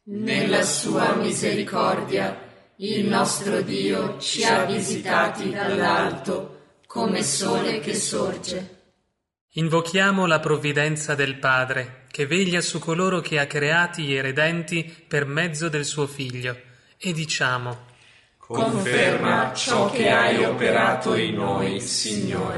nella sua misericordia, il nostro Dio ci ha visitati dall'alto, come sole che sorge. Invochiamo la provvidenza del Padre, che veglia su coloro che ha creati e redenti per mezzo del suo Figlio, e diciamo: conferma ciò che hai operato in noi, Signore.